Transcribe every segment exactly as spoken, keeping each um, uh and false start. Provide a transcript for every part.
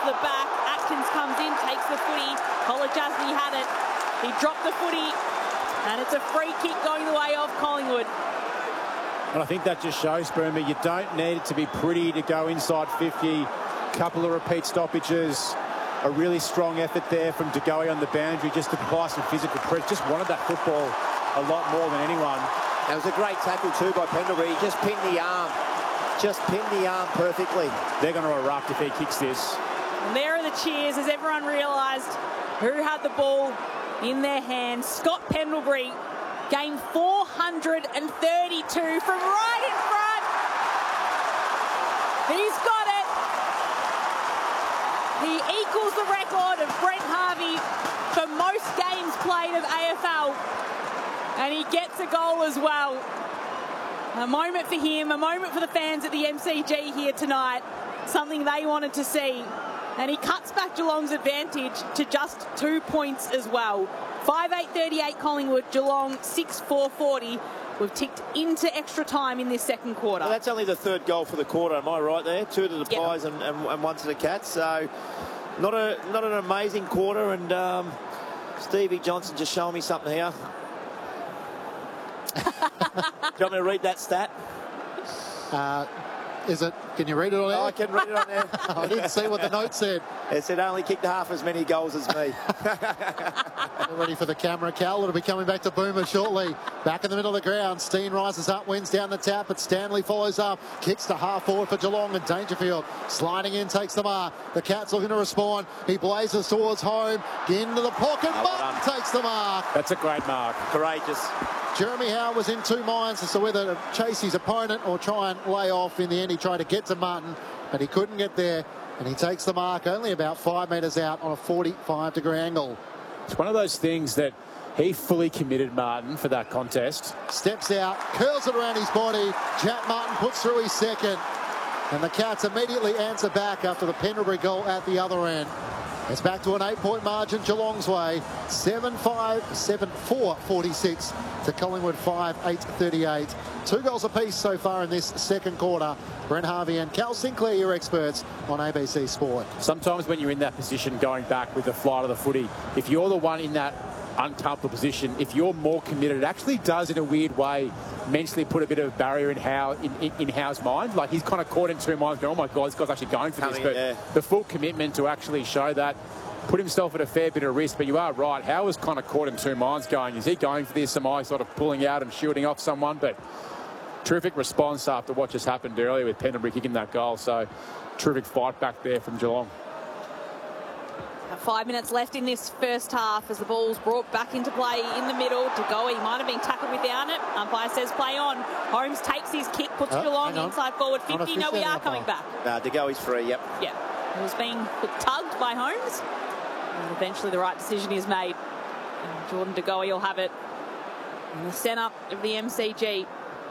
the back. Atkins comes in, takes the footy. Kolajasny had it. He dropped the footy, and it's a free kick going the way of Collingwood. And I think that just shows, Boomer, you don't need it to be pretty to go inside fifty. Couple of repeat stoppages. A really strong effort there from De Goey on the boundary just to apply some physical pressure. Just wanted that football a lot more than anyone. That was a great tackle too by Pendlebury. He just pinned the arm. Just pinned the arm perfectly. They're going to erupt if he kicks this. And there are the cheers as everyone realised who had the ball in their hands. Scott Pendlebury, game four hundred thirty-two from right in front. He's got it. He equals the record of Brent Harvey for most games played of A F L. And he gets a goal as well. A moment for him, a moment for the fans at the M C G here tonight. Something they wanted to see. And he cuts back Geelong's advantage to just two points as well. five eight thirty-eight Collingwood, Geelong six four forty. We've ticked into extra time in this second quarter. Well, that's only the third goal for the quarter, am I right there? Two to the yep. Pies and, and, and one to the Cats. So not a not an amazing quarter. And um, Stevie Johnson just showing me something here. Do you want me to read that stat? Uh, is it? Can you read it on there? Oh, I can read it on there. I didn't see what the note said. It said only kicked half as many goals as me. They're ready for the camera, Cal. It'll be coming back to Boomer shortly. Back in the middle of the ground. Steen rises up, wins down the tap, but Stanley follows up. Kicks to half forward for Geelong, and Dangerfield sliding in, takes the mark. The Cats looking to respond. He blazes towards home. Into the pocket. Oh, well Martin takes the mark. That's a great mark. Courageous. Jeremy Howe was in two minds as to whether to chase his opponent or try and lay off. In the end, he tried to get to Martin, but he couldn't get there, and he takes the mark only about five metres out on a forty-five degree angle. It's one of those things that he fully committed, Martin, for that contest. Steps out, curls it around his body. Jack Martin puts through his second, and the Cats immediately answer back after the Pendlebury goal at the other end. It's back to an eight-point margin Geelong's way. seven five, seven four forty-six to Collingwood five eight thirty-eight. Two goals apiece so far in this second quarter. Brent Harvey and Cal Sinclair, your experts on A B C Sport. Sometimes when you're in that position going back with the flight of the footy, if you're the one in that uncomfortable position, if you're more committed, it actually does in a weird way mentally put a bit of a barrier in Howe in, in, in Howe's mind. Like he's kind of caught in two minds going, oh my God, this guy's actually going for Coming, this. But yeah. the full commitment to actually show that, put himself at a fair bit of risk. But you are right, Howe was kind of caught in two minds going, is he going for this? Am I sort of pulling out and shooting off someone? But terrific response after what just happened earlier with Pendlebury kicking that goal. So terrific fight back there from Geelong. Five minutes left in this first half as the ball's brought back into play in the middle. De Goey might have been tackled without it. Umpire says play on. Holmes takes his kick, puts oh, Geelong inside forward fifty. No, we are coming back. Nah, De Goey's free, yep. Yeah. He was being tugged by Holmes. And eventually the right decision is made. And Jordan De Goey will have it in the centre of the M C G.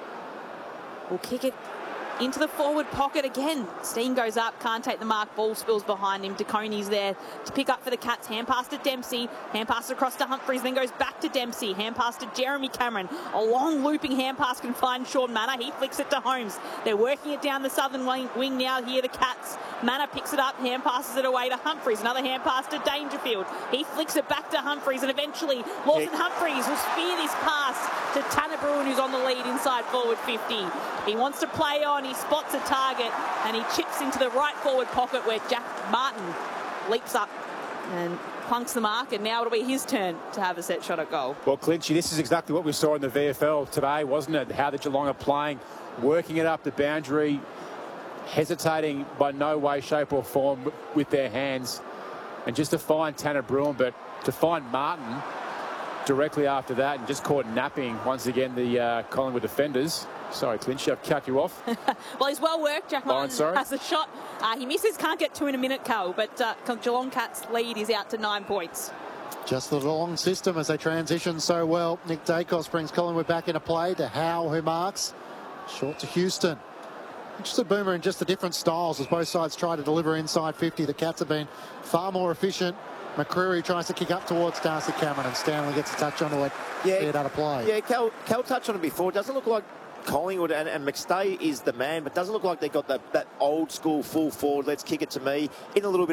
Will kick it into the forward pocket again. Steen goes up, can't take the mark. Ball spills behind him. DeConey's there to pick up for the Cats. Hand pass to Dempsey. Hand pass across to Humphries, then goes back to Dempsey. Hand pass to Jeremy Cameron. A long looping hand pass can find Sean Manor. He flicks it to Holmes. They're working it down the southern wing, wing now here, the Cats. Manor picks it up, hand passes it away to Humphries. Another hand pass to Dangerfield. He flicks it back to Humphries, and eventually Lawson yeah. Humphries will spear this pass to Tanner Bruin, who's on the lead inside forward fifty. He wants to play on. He spots a target, and he chips into the right forward pocket where Jack Martin leaps up and plunks the mark, and now it'll be his turn to have a set shot at goal. Well, Clinchy, this is exactly what we saw in the V F L today, wasn't it? How the Geelong are playing, working it up the boundary, hesitating by no way, shape or form with their hands. And just to find Tanner Bruin, but to find Martin directly after that, and just caught napping once again the uh, Collingwood defenders. Sorry, Clinchy, I've cut you off. Well, he's well worked. Jack Martin sorry. has a shot. Uh, he misses, can't get two in a minute, Cal, but uh, Geelong Cats lead is out to nine points. Just the long system as they transition so well. Nick Dacos brings Collingwood back into play to Howe, who marks. Short to Houston. Interested, Boomer, in just the different styles as both sides try to deliver inside fifty. The Cats have been far more efficient. McCreary tries to kick up towards Darcy Cameron, and Stanley gets a touch onto it. Yeah, it out of play. Yeah, Cal, Cal touched on it before. It doesn't look like Collingwood and, and McStay is the man, but doesn't look like they got that, that old school full forward, let's kick it to me, in a little bit